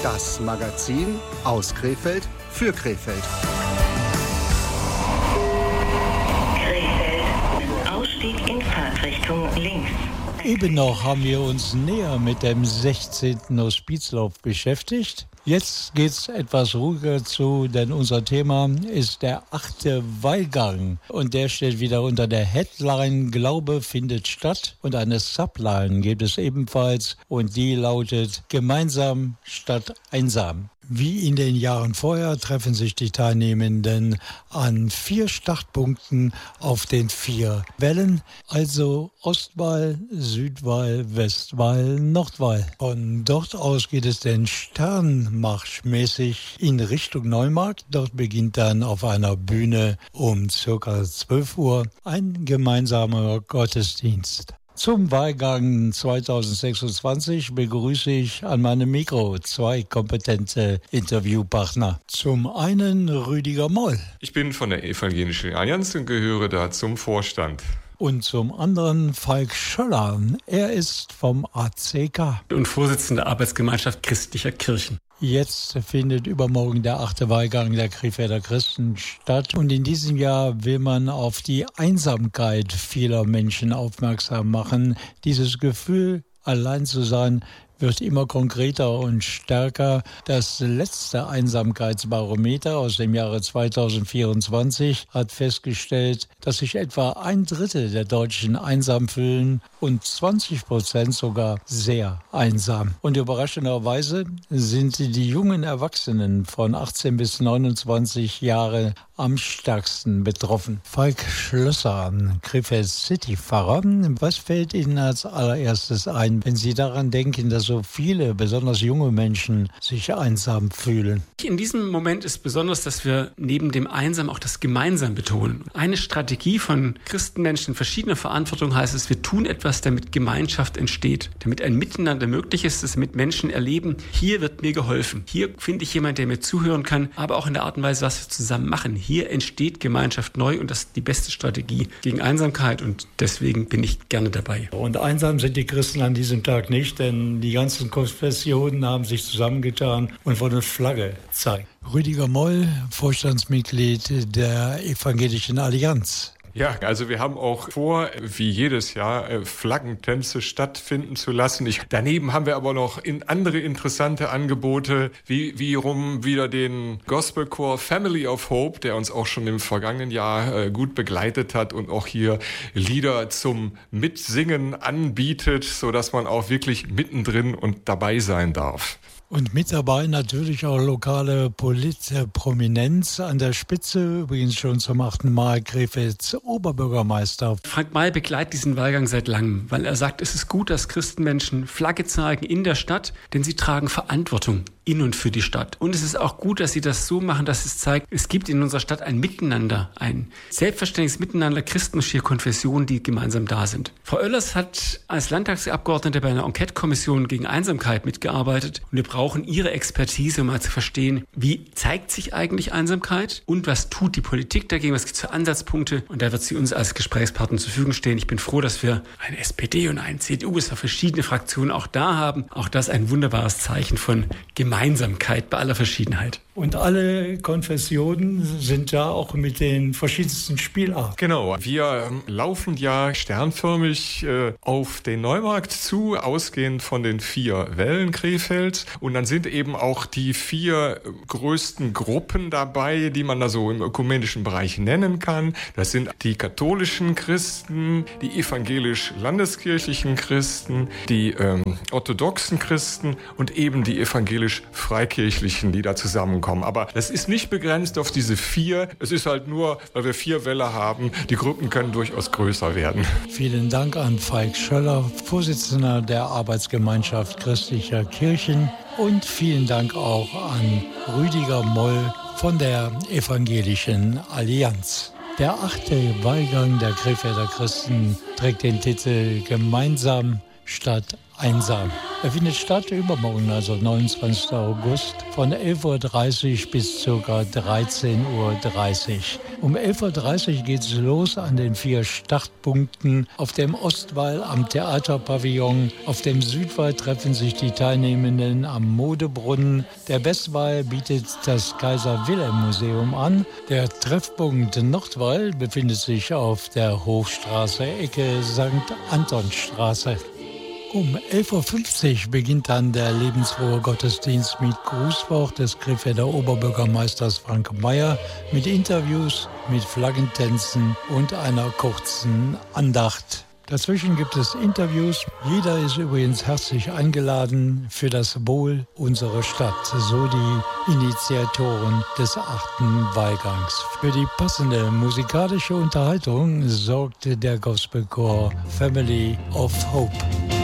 Das Magazin aus Krefeld für Krefeld. Krefeld. Ausstieg in Fahrtrichtung links. Eben noch haben wir uns näher mit dem 16. Hospizlauf beschäftigt. Jetzt geht's etwas ruhiger zu, denn unser Thema ist der 8. Wahlgang. Und der steht wieder unter der Headline Glaube findet statt. Und eine Subline gibt es ebenfalls und die lautet Gemeinsam statt einsam. Wie in den Jahren vorher treffen sich die Teilnehmenden an 4 Startpunkten auf den 4 Wellen, also Ostwall, Südwall, Westwall, Nordwall. Von dort aus geht es den Sternmarschmäßig in Richtung Neumarkt. Dort beginnt dann auf einer Bühne um ca. 12 Uhr ein gemeinsamer Gottesdienst. Zum Wahlgang 2026 begrüße ich an meinem Mikro 2 kompetente Interviewpartner. Zum einen Rüdiger Moll. Ich bin von der Evangelischen Allianz und gehöre da zum Vorstand. Und zum anderen Falk Schöller. Er ist vom ACK. Und Vorsitzender der Arbeitsgemeinschaft christlicher Kirchen. Jetzt findet übermorgen der 8. Wahlgang der Krefelder Christen statt. Und in diesem Jahr will man auf die Einsamkeit vieler Menschen aufmerksam machen. Dieses Gefühl, allein zu sein, wird immer konkreter und stärker. Das letzte Einsamkeitsbarometer aus dem Jahre 2024 hat festgestellt, dass sich etwa 1/3 der Deutschen einsam fühlen und 20% sogar sehr einsam. Und überraschenderweise sind die jungen Erwachsenen von 18 bis 29 Jahre am stärksten betroffen. Falk Schlösser, Krefeld City-Pfarrer. Was fällt Ihnen als allererstes ein, wenn Sie daran denken, dass so viele, besonders junge Menschen, sich einsam fühlen? In diesem Moment ist besonders, dass wir neben dem Einsam auch das Gemeinsam betonen. Eine Strategie von Christenmenschen in verschiedener Verantwortung heißt es, wir tun etwas, damit Gemeinschaft entsteht, damit ein Miteinander möglich ist, damit Menschen erleben, hier wird mir geholfen. Hier finde ich jemanden, der mir zuhören kann, aber auch in der Art und Weise, was wir zusammen machen. Hier entsteht Gemeinschaft neu und das ist die beste Strategie gegen Einsamkeit und deswegen bin ich gerne dabei. Und einsam sind die Christen an diesem Tag nicht, denn die ganzen Konfessionen haben sich zusammengetan und wollen eine Flagge zeigen. Rüdiger Moll, Vorstandsmitglied der Evangelischen Allianz. Ja, also wir haben auch vor, wie jedes Jahr, Flaggentänze stattfinden zu lassen. Daneben haben wir aber noch andere interessante Angebote, wie wieder den Gospelchor Family of Hope, der uns auch schon im vergangenen Jahr gut begleitet hat und auch hier Lieder zum Mitsingen anbietet, sodass man auch wirklich mittendrin und dabei sein darf. Und mit dabei natürlich auch lokale Prominenz an der Spitze, übrigens schon zum 8. Mal Krefelds Oberbürgermeister. Frank May begleitet diesen Wahlgang seit langem, weil er sagt, es ist gut, dass Christenmenschen Flagge zeigen in der Stadt, denn sie tragen Verantwortung in und für die Stadt. Und es ist auch gut, dass sie das so machen, dass es zeigt, es gibt in unserer Stadt ein Miteinander, ein selbstverständliches Miteinander Christen und Konfessionen, die gemeinsam da sind. Frau Oellers hat als Landtagsabgeordnete bei einer Enquete-Kommission gegen Einsamkeit mitgearbeitet und wir brauchen ihre Expertise, um mal zu verstehen, wie zeigt sich eigentlich Einsamkeit und was tut die Politik dagegen, was gibt es für Ansatzpunkte und da wird sie uns als Gesprächspartner zur Verfügung stehen. Ich bin froh, dass wir eine SPD und eine CDU, es verschiedene Fraktionen auch da haben. Auch das ein wunderbares Zeichen von Gemeinsamkeit bei aller Verschiedenheit. Und alle Konfessionen sind da auch mit den verschiedensten Spielarten. Genau, wir laufen ja sternförmig auf den Neumarkt zu, ausgehend von den 4 Wellen Krefelds. Und dann sind eben auch die 4 größten Gruppen dabei, die man da so im ökumenischen Bereich nennen kann. Das sind die katholischen Christen, die evangelisch-landeskirchlichen Christen, die orthodoxen Christen und eben die evangelisch-freikirchlichen, die da zusammenkommen. Aber das ist nicht begrenzt auf diese 4. Es ist halt nur, weil wir 4 Wälle haben, die Gruppen können durchaus größer werden. Vielen Dank an Falk Schöller, Vorsitzender der Arbeitsgemeinschaft christlicher Kirchen. Und vielen Dank auch an Rüdiger Moll von der Evangelischen Allianz. Der 8. Wahlgang der Krefelder Christen trägt den Titel Gemeinsam statt einsam. Er findet statt übermorgen, also 29. August, von 11.30 Uhr bis ca. 13.30 Uhr. Um 11.30 Uhr geht es los an den 4 Startpunkten. Auf dem Ostwall am Theaterpavillon, auf dem Südwall treffen sich die Teilnehmenden am Modebrunnen. Der Westwall bietet das Kaiser-Wilhelm-Museum an. Der Treffpunkt Nordwall befindet sich auf der Hofstraße, Ecke St. Antonstraße. Um 11.50 Uhr beginnt dann der lebensfrohe Gottesdienst mit Grußwort des Krefelder Oberbürgermeisters Frank Mayer, mit Interviews, mit Flaggentänzen und einer kurzen Andacht. Dazwischen gibt es Interviews. Jeder ist übrigens herzlich eingeladen für das Wohl unserer Stadt, so die Initiatoren des 8. Wahlgangs. Für die passende musikalische Unterhaltung sorgte der Gospelchor Family of Hope.